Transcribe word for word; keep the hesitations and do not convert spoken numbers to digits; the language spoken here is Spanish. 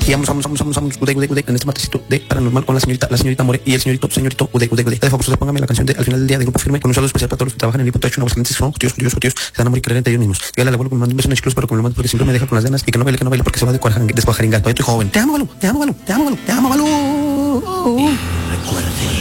Y vamos, vamos, vamos, vamos, vamos, ude, ude, ude, en este martesito de Paranormal con la señorita, la señorita More y el señorito, señorito, ude, ude, ude. De favor, ustedes pónganme la canción de Al final del día de Grupo Firme con un saludo especial para todos los que trabajan en el equipo Touch, nuevos clientes son tíos, tíos, tíos, se dan a morir creer entre ellos mismos. Dígale al abuelo que me mande un beso en el chiclos, pero que me lo mande porque siempre me deja con las ganas y que no baile, que no baile porque se va a descuajaringar. Todavía estoy joven. Te amo, Balú, te amo, Balú, te amo, Balú, te amo, Balú.